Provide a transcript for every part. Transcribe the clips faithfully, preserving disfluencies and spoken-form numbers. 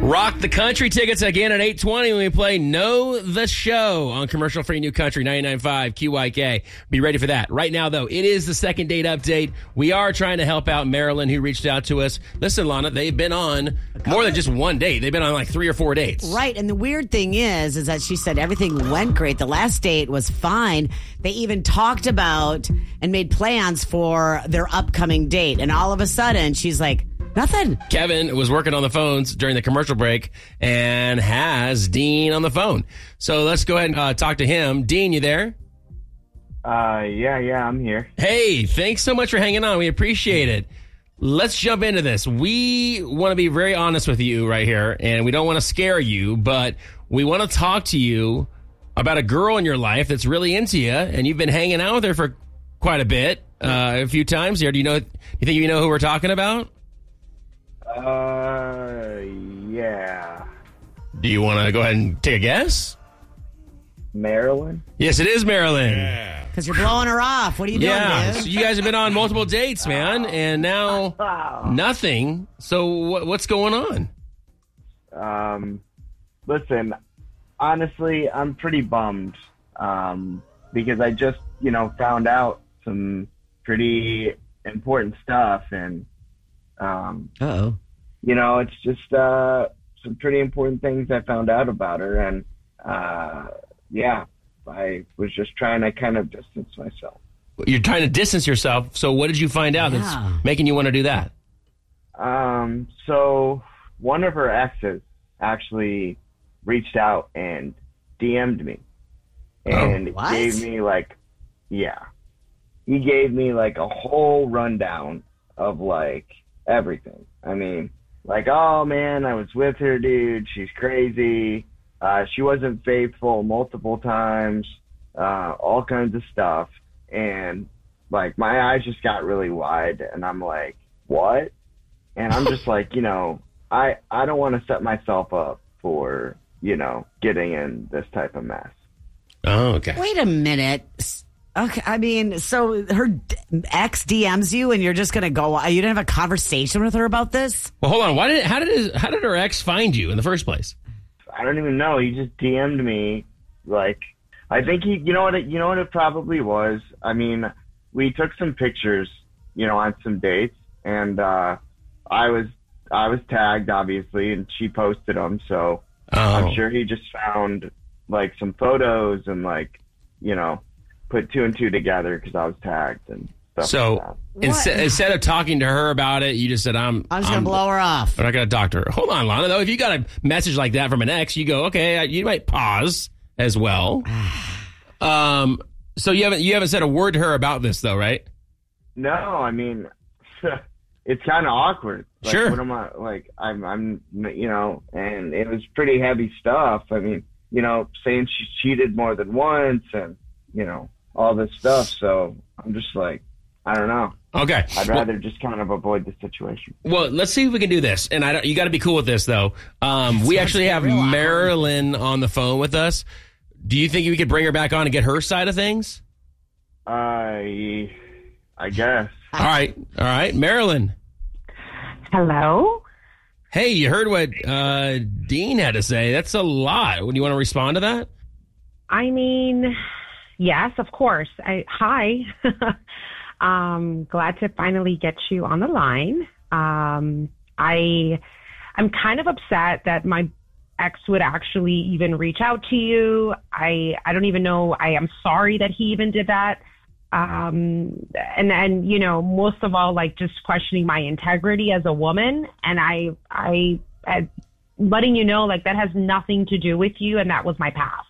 Rock the Country tickets again at eight twenty when we play Know the Show on commercial-free New Country ninety-nine point five Q Y K. Be ready for that. Right now, though, it is the second date update. We are trying to help out Marilyn, who reached out to us. Listen, Lana, they've been on more than just one date. They've been on like three or four dates. Right, and the weird thing is, is that she said everything went great. The last date was fine. They even talked about and made plans for their upcoming date. And all of a sudden, she's like, nothing. Kevin was working on the phones during the commercial break and has Dean on the phone. So let's go ahead and uh, talk to him. Dean, you there? Uh, yeah, yeah, I'm here. Hey, thanks so much for hanging on. We appreciate it. Let's jump into this. We want to be very honest with you right here, and we don't want to scare you, but we want to talk to you about a girl in your life that's really into you, and you've been hanging out with her for quite a bit, uh, a few times here. Do you know? Do you think you know who we're talking about? Uh, yeah. Do you want to go ahead and take a guess? Marilyn? Yes, it is Marilyn. Yeah. Because you're blowing her off. What are you doing, yeah, dude? So you guys have been on multiple dates, man, and now nothing. So what, what's going on? Um, listen, honestly, I'm pretty bummed um, because I just, you know, found out some pretty important stuff, and um, Uh-oh. you know, it's just uh, some pretty important things I found out about her, and uh, yeah, I was just trying to kind of distance myself. You're trying to distance yourself. So what did you find out Yeah. that's making you want to do that? Um, so one of her exes actually reached out and D M'd me, and Oh, what? gave me like, yeah, he gave me like a whole rundown of like everything. I mean, like, oh man, I was with her, dude. She's crazy. Uh, she wasn't faithful multiple times, uh, all kinds of stuff. And like, my eyes just got really wide, and I'm like, what? And I'm just like, you know, I, I don't want to set myself up for, you know, getting in this type of mess. Oh, okay. Wait a minute. S- Okay, I mean, so her d- ex D Ms you, and you're just gonna go? You didn't have a conversation with her about this? Well, hold on. Why did how did his, how did her ex find you in the first place? I don't even know. He just D M'd me. Like, I think he, you know what, it, you know what it probably was? I mean, we took some pictures, you know, on some dates, and, uh, I was, I was tagged, obviously, and she posted them. So Oh. I'm sure he just found like some photos and like, you know, put two and two together because I was tagged and stuff So like that. instead, instead of talking to her about it, you just said, I'm I'm just gonna blow her off. I'm not going to talk to her. Hold on, Lana, though. If you got a message like that from an ex, you go, okay, you might pause as well. um, so you haven't you haven't said a word to her about this, though, right? No, I mean, it's kind of awkward. Like, Sure. What am I like? I'm, I'm, you know, and it was pretty heavy stuff. I mean, you know, saying she cheated more than once, and you know, all this stuff. So I'm just like, I don't know. Okay. I'd Well- rather just kind of avoid the situation. Well, let's see if we can do this. And I don't, you got to be cool with this, though. Um, we actually have real awkward. Marilyn on the phone with us. Do you think we could bring her back on and get her side of things? I, I guess. All right. All right. Marilyn. Hello? Hey, you heard what uh, Dean had to say. That's a lot. Would you want to respond to that? I mean, yes, of course. I, hi. um, glad to finally get you on the line. Um, I, I'm kind of upset that my ex would actually even reach out to you. I, I don't even know. I am sorry that he even did that. Um, and and you know, most of all, like just questioning my integrity as a woman. And I, I, I letting you know, like that has nothing to do with you, and that was my past.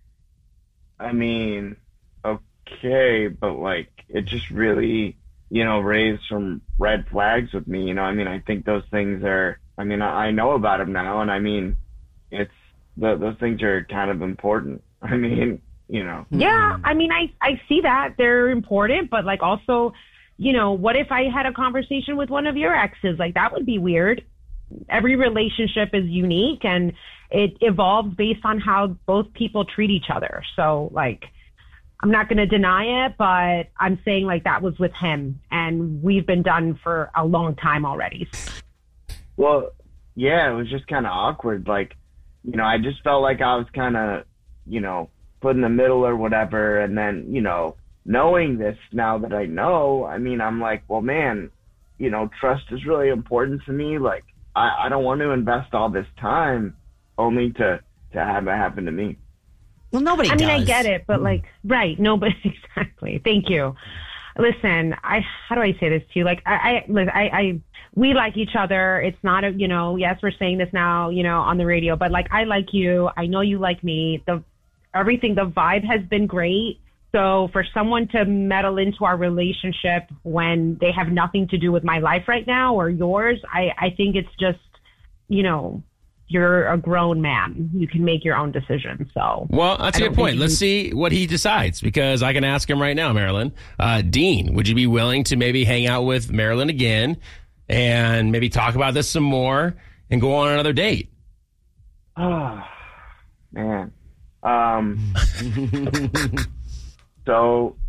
I mean, okay, but like, it just really, you know, raised some red flags with me. You know, I mean, I think those things are, I mean, I, I know about them now, and I mean, it's, the, those things are kind of important. I mean, you know. Yeah, I mean, I, I see that they're important, but like also, you know, what if I had a conversation with one of your exes? Like that would be weird. Every relationship is unique, and it evolves based on how both people treat each other. So like, I'm not going to deny it, but I'm saying like that was with him, and we've been done for a long time already. Well, yeah, it was just kind of awkward. Like, you know, I just felt like I was kind of, you know, put in the middle or whatever. And then, you know, knowing this now that I know, I mean, I'm like, well, man, you know, trust is really important to me. Like, I, I don't want to invest all this time only to, to have it happen to me. Well, nobody I mean, does. I get it, but like, right. No, but exactly. Thank you. Listen, I, how do I say this to you? Like, I, I, look, I, I, we like each other. It's not a, you know, yes, we're saying this now, you know, on the radio, but like, I like you. I know you like me. The, everything, the vibe has been great. So for someone to meddle into our relationship when they have nothing to do with my life right now or yours, I, I think it's just, you know, you're a grown man. You can make your own decisions. So, well, that's a good point. Let's see what he decides, because I can ask him right now, Marilyn. Uh, Dean, would you be willing to maybe hang out with Marilyn again and maybe talk about this some more and go on another date? Oh, man. Um, so